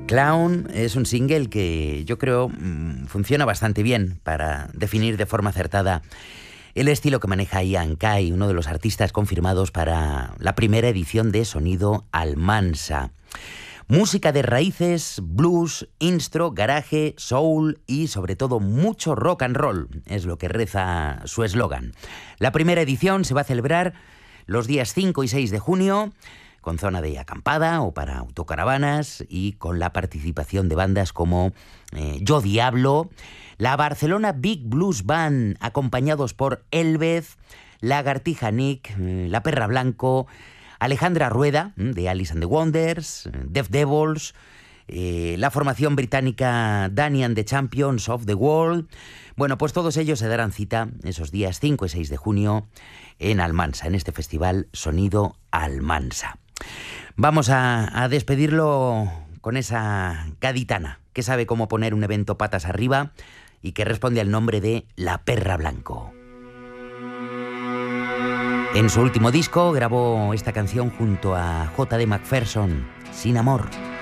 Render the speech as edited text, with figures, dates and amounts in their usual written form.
Clown es un single que yo creo funciona bastante bien para definir de forma acertada el estilo que maneja Ian Kay, uno de los artistas confirmados para la primera edición de Sonido Almansa. Música de raíces, blues, instro, garaje, soul y sobre todo mucho rock and roll, es lo que reza su eslogan. La primera edición se va a celebrar los días 5 y 6 de junio, con zona de acampada o para autocaravanas y con la participación de bandas como Yo Diablo, la Barcelona Big Blues Band, acompañados por Elvez, Lagartija Nick, La Perra Blanco, Alejandra Rueda, de Alice and the Wonders, Deaf Devils, la formación británica Danny and the Champions of the World. Bueno, pues todos ellos se darán cita esos días 5 y 6 de junio en Almansa, en este festival Sonido Almansa. Vamos a despedirlo con esa gaditana que sabe cómo poner un evento patas arriba y que responde al nombre de La Perra Blanco. En su último disco grabó esta canción junto a J.D. McPherson, Sin Amor.